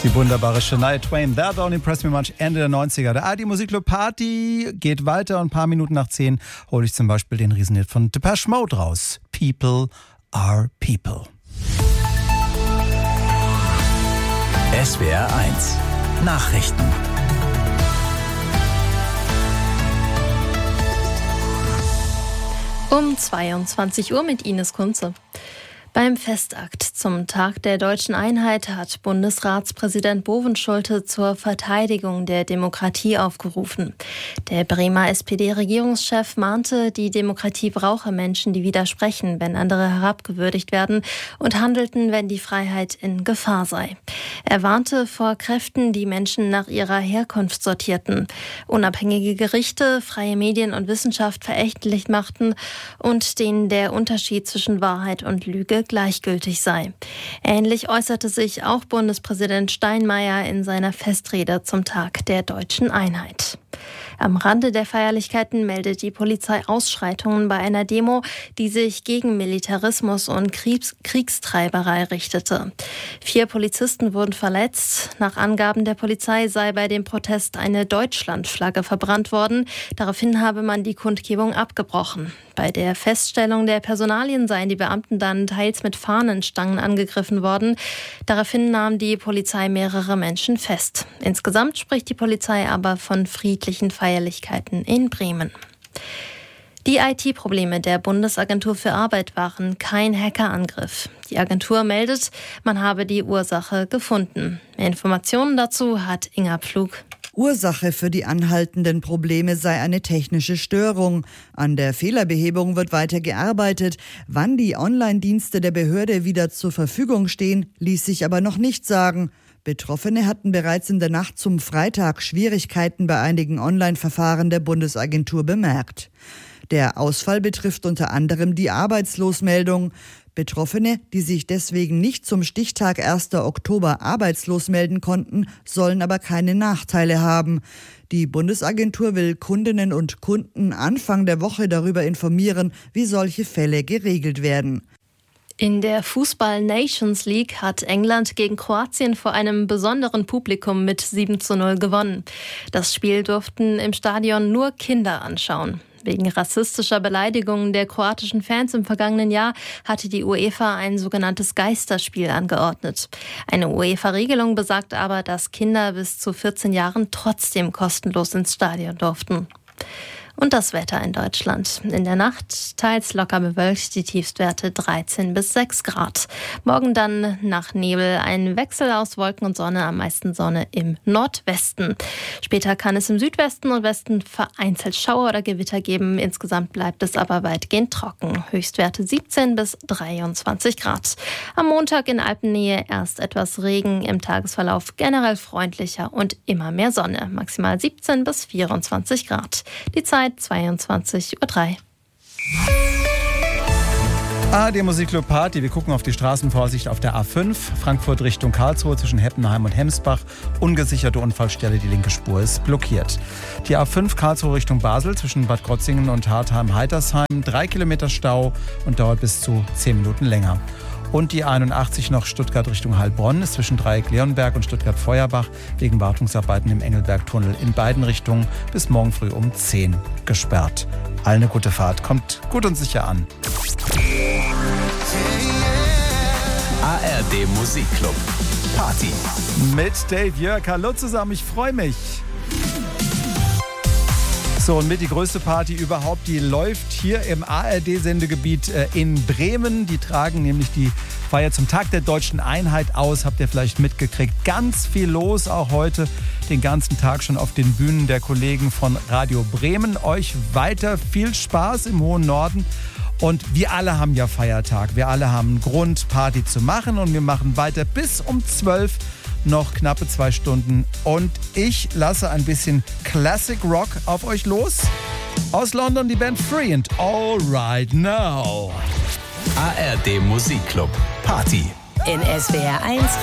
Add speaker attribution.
Speaker 1: Die wunderbare Shania Twain, That Don't Impress Me Much, Ende der 90er. Der ARD Musikclub Party geht weiter und ein paar Minuten nach 10 hole ich zum Beispiel den Riesenhit von Depeche Mode raus. People are People.
Speaker 2: SWR 1 Nachrichten.
Speaker 3: Um 22 Uhr mit Ines Kunze. Beim Festakt zum Tag der Deutschen Einheit hat Bundesratspräsident Bovenschulte zur Verteidigung der Demokratie aufgerufen. Der Bremer SPD-Regierungschef mahnte, die Demokratie brauche Menschen, die widersprechen, wenn andere herabgewürdigt werden und handelten, wenn die Freiheit in Gefahr sei. Er warnte vor Kräften, die Menschen nach ihrer Herkunft sortierten, unabhängige Gerichte, freie Medien und Wissenschaft verächtlich machten und denen der Unterschied zwischen Wahrheit und Lüge gleichgültig sei. Ähnlich äußerte sich auch Bundespräsident Steinmeier in seiner Festrede zum Tag der Deutschen Einheit. Am Rande der Feierlichkeiten meldet die Polizei Ausschreitungen bei einer Demo, die sich gegen Militarismus und Kriegstreiberei richtete. 4 Polizisten wurden verletzt. Nach Angaben der Polizei sei bei dem Protest eine Deutschlandflagge verbrannt worden. Daraufhin habe man die Kundgebung abgebrochen. Bei der Feststellung der Personalien seien die Beamten dann teils mit Fahnenstangen angegriffen worden. Daraufhin nahm die Polizei mehrere Menschen fest. Insgesamt spricht die Polizei aber von friedlichen Feierlichkeiten in Bremen. Die IT-Probleme der Bundesagentur für Arbeit waren kein Hackerangriff. Die Agentur meldet, man habe die Ursache gefunden. Mehr Informationen dazu hat Inga Pflug.
Speaker 4: Ursache für die anhaltenden Probleme sei eine technische Störung. An der Fehlerbehebung wird weiter gearbeitet. Wann die Online-Dienste der Behörde wieder zur Verfügung stehen, ließ sich aber noch nicht sagen. Betroffene hatten bereits in der Nacht zum Freitag Schwierigkeiten bei einigen Online-Verfahren der Bundesagentur bemerkt. Der Ausfall betrifft unter anderem die Arbeitslosmeldung. Betroffene, die sich deswegen nicht zum Stichtag 1. Oktober arbeitslos melden konnten, sollen aber keine Nachteile haben. Die Bundesagentur will Kundinnen und Kunden Anfang der Woche darüber informieren, wie solche Fälle geregelt werden.
Speaker 3: In der Fußball-Nations League hat England gegen Kroatien vor einem besonderen Publikum mit 7:0 gewonnen. Das Spiel durften im Stadion nur Kinder anschauen. Wegen rassistischer Beleidigungen der kroatischen Fans im vergangenen Jahr hatte die UEFA ein sogenanntes Geisterspiel angeordnet. Eine UEFA-Regelung besagt aber, dass Kinder bis zu 14 Jahren trotzdem kostenlos ins Stadion durften. Und das Wetter in Deutschland. In der Nacht teils locker bewölkt, die Tiefstwerte 13 bis 6 Grad. Morgen dann nach Nebel ein Wechsel aus Wolken und Sonne, am meisten Sonne im Nordwesten. Später kann es im Südwesten und Westen vereinzelt Schauer oder Gewitter geben. Insgesamt bleibt es aber weitgehend trocken. Höchstwerte 17 bis 23 Grad. Am Montag in Alpennähe erst etwas Regen, im Tagesverlauf generell freundlicher und immer mehr Sonne. Maximal 17 bis 24 Grad. Die Zeit 22:03 Uhr.
Speaker 1: ARD Musikclub Party. Wir gucken auf die Straßenvorsicht auf der A5. Frankfurt Richtung Karlsruhe zwischen Heppenheim und Hemsbach. Ungesicherte Unfallstelle, die linke Spur ist blockiert. Die A5 Karlsruhe Richtung Basel zwischen Bad Krotzingen und Hartheim-Heitersheim. 3 Kilometer Stau und dauert bis zu 10 Minuten länger. Und die 81 noch Stuttgart Richtung Heilbronn ist zwischen Dreieck-Leonberg und Stuttgart-Feuerbach wegen Wartungsarbeiten im Engelberg-Tunnel in beiden Richtungen bis morgen früh um 10 gesperrt. Allen eine gute Fahrt. Kommt gut und sicher an.
Speaker 2: ARD Musikclub Party
Speaker 1: Mit Dave Jörg. Hallo zusammen, ich freue mich. So, und mit die größte Party überhaupt, die läuft hier im ARD-Sendegebiet in Bremen. Die tragen nämlich die Feier zum Tag der Deutschen Einheit aus, habt ihr vielleicht mitgekriegt. Ganz viel los, auch heute den ganzen Tag schon auf den Bühnen der Kollegen von Radio Bremen. Euch weiter viel Spaß im hohen Norden. Und wir alle haben ja Feiertag, wir alle haben einen Grund, Party zu machen. Und wir machen weiter bis um 12 noch knappe 2 Stunden und ich lasse ein bisschen Classic Rock auf euch los. Aus London die Band Free and All Right Now.
Speaker 2: ARD Musikclub Party
Speaker 5: in SWR 1